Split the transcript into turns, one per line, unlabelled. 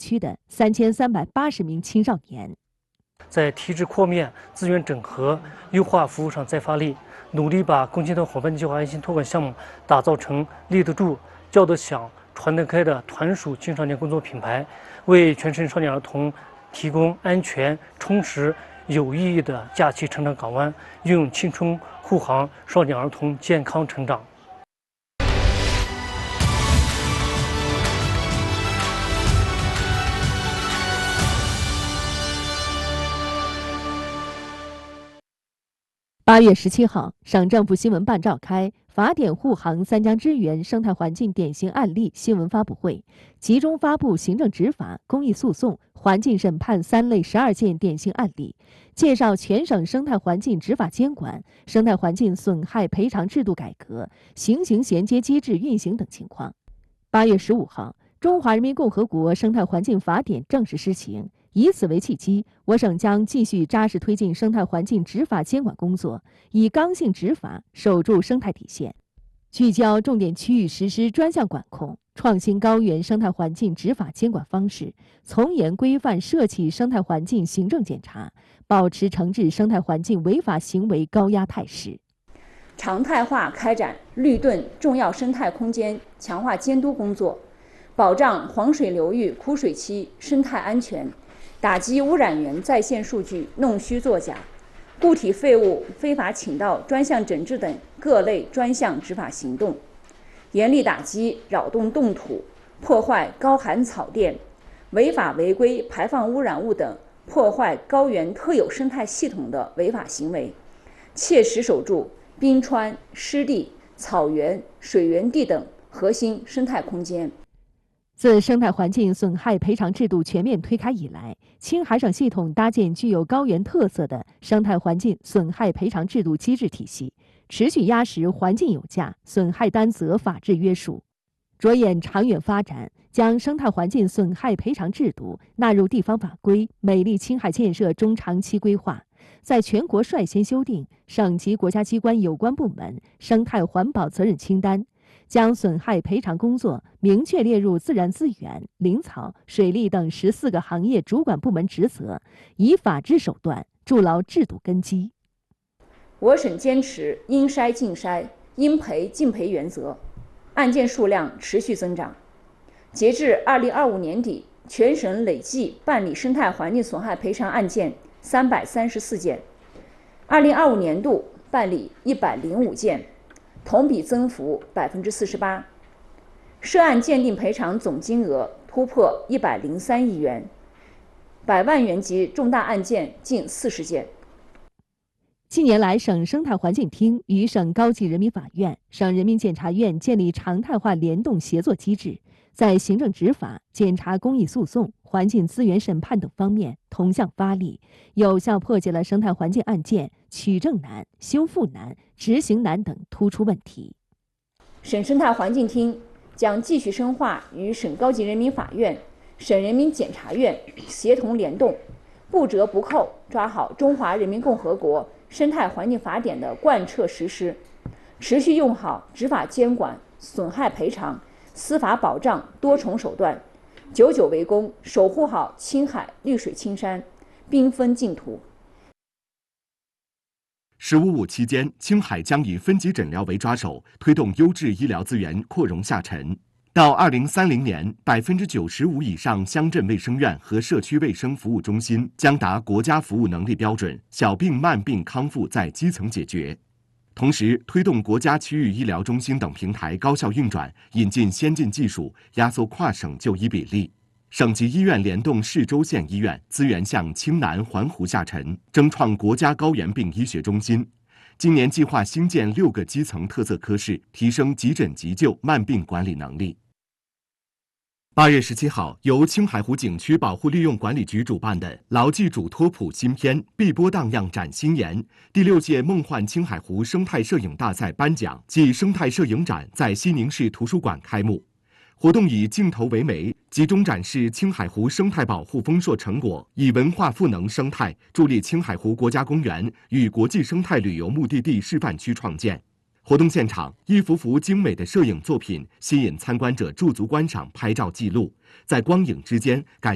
区的3380名青少年。
在体制扩面、资源整合、优化服务上再发力，努力把共青团伙伴计划爱心托管项目打造成立得住、叫得响、传得开的团属青少年工作品牌，为全省少年儿童提供安全、充实、有意义的假期成长港湾，用青春护航少年儿童健康成长。
8月17号，省政府新闻办召开法典护航三江支援生态环境典型案例新闻发布会，集中发布行政执法、公益诉讼、环境审判3类12件典型案例，介绍全省生态环境执法监管、生态环境损害赔偿制度改革、行刑衔接机制运行等情况。8月15号，中华人民共和国生态环境法典正式施行。以此为契机，我省将继续扎实推进生态环境执法监管工作，以刚性执法守住生态底线，聚焦重点区域实施专项管控，创新高原生态环境执法监管方式，从严规范涉企生态环境行政检查，保持惩治生态环境违法行为高压态势。
常态化开展绿盾重要生态空间强化监督工作，保障黄水流域枯水期生态安全，打击污染源在线数据弄虚作假、固体废物非法倾倒专项整治等各类专项执法行动，严厉打击扰动冻土、破坏高寒草甸、违法违规排放污染物等破坏高原特有生态系统的违法行为，切实守住冰川、湿地、草原、水源地等核心生态空间。
自生态环境损害赔偿制度全面推开以来，青海省系统搭建具有高原特色的生态环境损害赔偿制度机制体系，持续压实环境有价、损害担责法治约束，着眼长远发展，将生态环境损害赔偿制度纳入地方法规、美丽青海建设中长期规划，在全国率先修订省级国家机关有关部门生态环保责任清单，将损害赔偿工作明确列入自然资源、林草、水利等14个行业主管部门职责，以法治手段筑牢制度根基。
我省坚持应筛尽筛、应赔尽赔原则，案件数量持续增长。截至2025年底，全省累计办理生态环境损害赔偿案件334件，2025年度办理105件，同比增幅48%，涉案鉴定赔偿总金额突破103亿元，100万元级重大案件近40件。
近年来，省生态环境厅与省高级人民法院、省人民检察院建立常态化联动协作机制，在行政执法、检察公益诉讼、环境资源审判等方面同向发力，有效破解了生态环境案件取证难、修复难、执行难等突出问题。
省生态环境厅将继续深化与省高级人民法院、省人民检察院协同联动，不折不扣抓好中华人民共和国生态环境法典的贯彻实施，持续用好执法监管、损害赔偿、司法保障多重手段，久久为功，守护好青海绿水青山、缤纷净土。
“15+5”期间，青海将以分级诊疗为抓手，推动优质医疗资源扩容下沉。到2030年，95%以上乡镇卫生院和社区卫生服务中心将达国家服务能力标准，小病慢病康复在基层解决。同时，推动国家区域医疗中心等平台高效运转，引进先进技术，压缩跨省就医比例。省级医院联动市州县医院，资源向青南环湖下沉，争创国家高原病医学中心。今年计划新建6个基层特色科室，提升急诊急救慢病管理能力。8月17号，由青海湖景区保护利用管理局主办的“牢记嘱托谱”新篇碧波荡漾展新颜第6届梦幻青海湖生态摄影大赛颁奖暨生态摄影展在西宁市图书馆开幕。活动以镜头为媒，集中展示青海湖生态保护丰硕成果，以文化赋能生态，助力青海湖国家公园与国际生态旅游目的地示范区创建。活动现场，一幅幅精美的摄影作品吸引参观者驻足观赏、拍照记录，在光影之间感